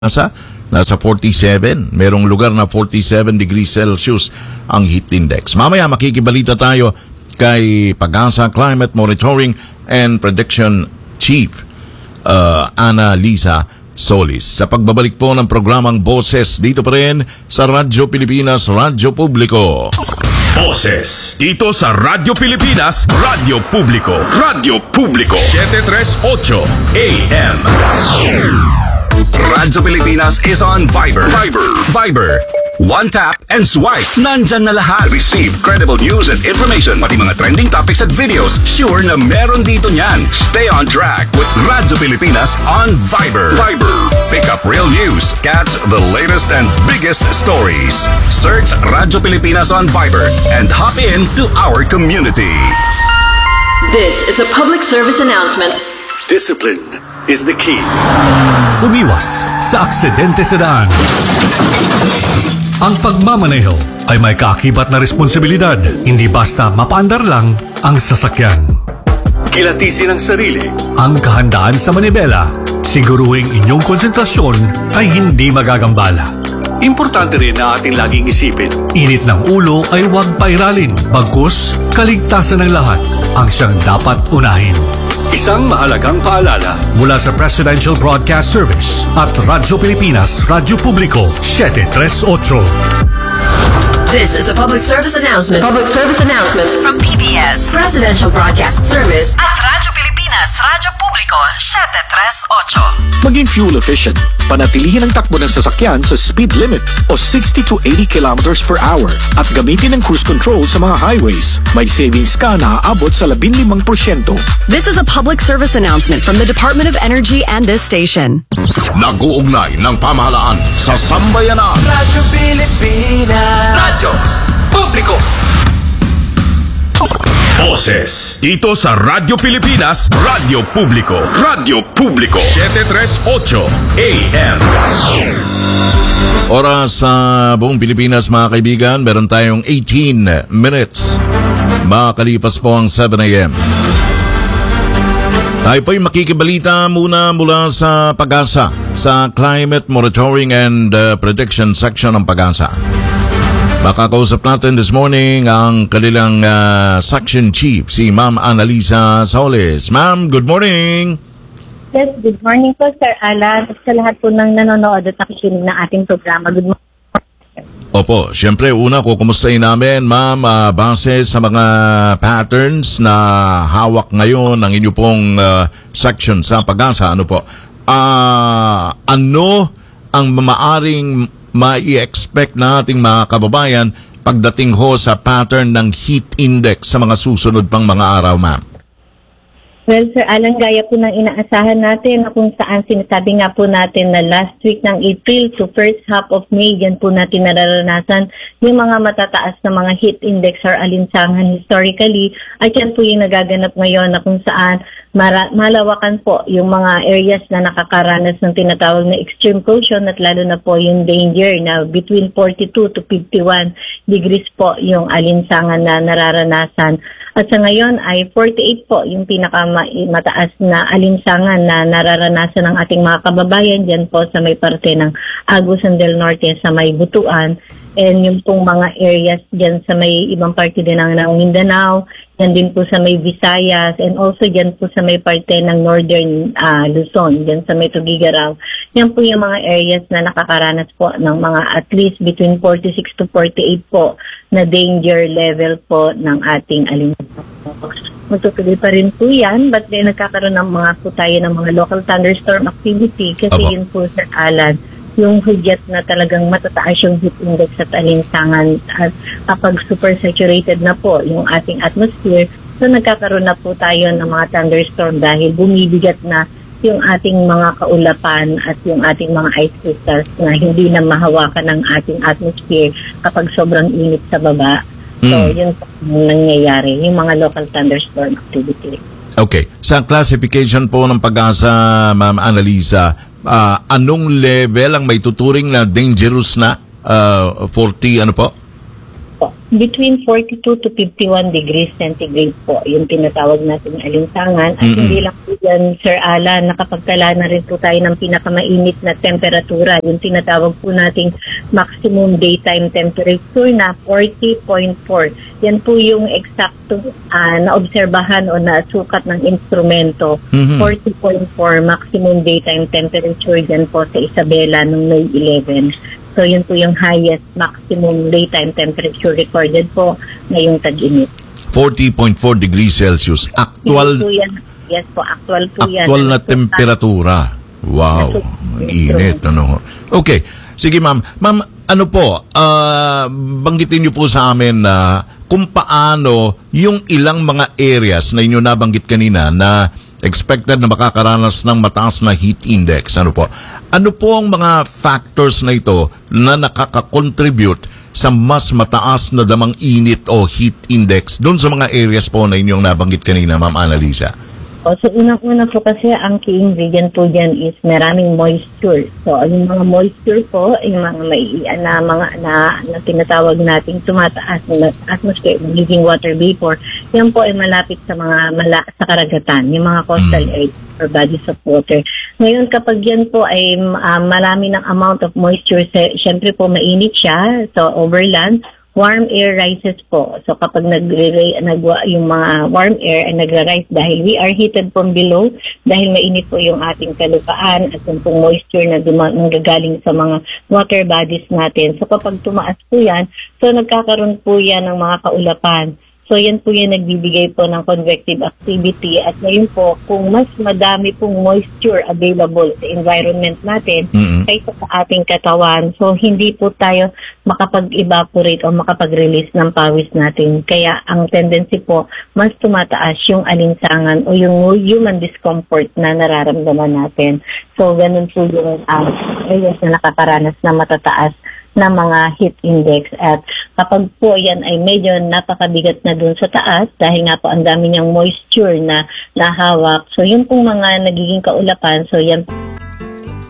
nasa 47. Merong lugar na 47 degrees Celsius ang heat index. Mamaya makikibalita tayo kay Pag-asa Climate Monitoring and Prediction Chief Ana Lisa Solis. Sa pagbabalik po ng programang Boses dito pa rin sa Radyo Pilipinas, Radyo Publiko. Boses dito sa Radyo Pilipinas, Radyo Publiko. Radyo Publiko 738 AM. Radyo Pilipinas is on Viber. One tap and swipe. Nandyan na lahat. Receive credible news and information. Pati mga trending topics at videos. Sure na meron dito niyan. Stay on track with Radyo Pilipinas on Viber. Pick up real news. Catch the latest and biggest stories. Search Radyo Pilipinas on Viber and hop in to our community. This is a public service announcement. Discipline is the key. Umiwas sa aksidente sa daan. Ang pagmamaneho ay may kaakibat na responsibilidad. Hindi basta mapaandar lang ang sasakyan. Kilatisin ang sarili. Ang kahandaan sa manibela. Siguruhing inyong konsentrasyon ay hindi magagambala. Importante rin na ating laging isipin. Init ng ulo ay huwag pairalin. Bagkus, kaligtasan ng lahat ang siyang dapat unahin. Isang mahalagang paalala mula sa Presidential Broadcast Service at Radyo Pilipinas, Radyo Publiko 738. This is a public service announcement. From PBS, Presidential Broadcast Service at Radyo Pilipinas, Radyo Publiko 738. Maging fuel efficient. Panatilihin ang takbo ng sasakyan sa speed limit o 60 to 80 kilometers per hour at gamitin ang cruise control sa mga highways. May savings ka na aabot sa 15%. This is a public service announcement from the Department of Energy and this station. Nag-uugnay ng pamahalaan sa sambayanan. Radyo Pilipinas. Radyo Publiko. Boses dito sa Radyo Pilipinas, Radyo Publiko. Radyo Publiko 738 AM. Oras sa buong Pilipinas, mga kaibigan, meron tayong 18 minutes. Makalipas po ang 7 a.m. Tayo po'y makikibalita mula sa Pag-asa, sa Climate Monitoring and Prediction Section ng Pag-asa. Makakausap natin this morning ang kanilang Section Chief, si Ma'am Ana Lisa Solis. Ma'am, good morning! Yes, good morning po, Sir Alan. At sa lahat po ng nanonood at nakikinig ng ating programa. Good morning. Opo, siyempre una kukumustahin namin, Ma'am, base sa mga patterns na hawak ngayon ng inyo pong section sa Pag-asa. Ano ang maaring mai-expect na ating mga kababayan pagdating ho sa pattern ng heat index sa mga susunod pang mga araw, ma'am? Well, Sir Alan, gaya po ng inaasahan natin na kung saan sinasabi nga po natin na last week ng April to first half of May, yan po natin nararanasan yung mga matataas na mga heat index or alinsangan historically. At yan po yung nagaganap ngayon na kung saan malawakan po yung mga areas na nakakaranas ng tinatawag na extreme caution at lalo na po yung danger na between 42 to 51 degrees po yung alinsangan na nararanasan. At sa ngayon ay 48 po yung pinakamataas na alinsangan na nararanasan ng ating mga kababayan dyan po sa may parte ng Agusan del Norte sa may Butuan. And yung pong mga areas dyan sa may ibang parte din ng Mindanao, yan din po sa may Visayas, and also dyan po sa may parte ng Northern Luzon, dyan sa may Tugigaraw. Yan po yung mga areas na nakakaranas po ng mga at least between 46 to 48 po na danger level po ng ating alinsangan. Magtutuloy pa rin po yan, but then nagkakaroon ng mga po tayo ng mga local thunderstorm activity kasi yun po, Sir Alan, yung hudyat na talagang matataas yung heat index at alinsangan at kapag super saturated na po yung ating atmosphere, so nagkakaroon na po tayo ng mga thunderstorm dahil bumibigat na yung ating mga kaulapan at yung ating mga ice crystals na hindi na mahawakan ng ating atmosphere kapag sobrang init sa baba. So yun po nangyayari, yung mga local thunderstorm activity. Okay. Sa classification po ng Pag-asa, Ma'am Ana Lisa, anong level ang may tuturing na dangerous na 40 ano po? between 42 to 51 degrees centigrade po, yung tinatawag natin alinsangan. At hindi lang po yan, Sir Alan, nakapagtala na rin po tayo ng pinakamainit na temperatura, yung tinatawag po nating maximum daytime temperature na 40.4. Yan po yung eksakto naobserbahan o nasukat ng instrumento. 40.4 maximum daytime temperature yan po sa Isabela noong May 11. So, yun po yung highest maximum daytime temperature recorded po ngayong tag-init. 40.4 degrees Celsius. Actual Yes po, actual po yan. Actual na temperatura. Wow. Init. Ano? Okay. Sige, ma'am. Ma'am, ano po, banggitin niyo po sa amin na kung paano yung ilang mga areas na inyo nabanggit kanina na expected na makakaranas ng mataas na heat index. Ano po? Ano po ang mga factors na ito na nakaka-contribute sa mas mataas na damang init o heat index doon sa mga areas po na inyong nabanggit kanina, Ma'am Annalisa? So, unang-una po kasi ang key ingredient po dyan is maraming moisture. So, yung mga moisture po, yung mga na tinatawag nating tumataas na atmosphere, living water vapor, yan po ay malapit sa sa karagatan, yung mga coastal areas or bodies of water. Ngayon, kapag yan po ay marami ng amount of moisture, syempre po mainit siya, so overland, warm air rises po. So kapag yung mga warm air ay nagra-rise dahil we are heated from below, dahil mainit po yung ating kalupaan at yung pong moisture na nanggagaling sa mga water bodies natin. So kapag tumaas po yan, so nagkakaroon po yan ng mga kaulapan. So yan po yung nagbibigay po ng convective activity at ngayon po kung mas madami pong moisture available sa environment natin kaysa sa ating katawan, so hindi po tayo makapag-evaporate o makapag-release ng pawis natin. Kaya ang tendency po, mas tumataas yung alinsangan o yung human discomfort na nararamdaman natin. So ganun po yung areas na nakakaranas na matataas na mga heat index at kapag po yan ay medyo napakabigat na dun sa taas dahil nga po ang dami niyang moisture na nahawak. So yun pong mga nagiging kaulapan, so yan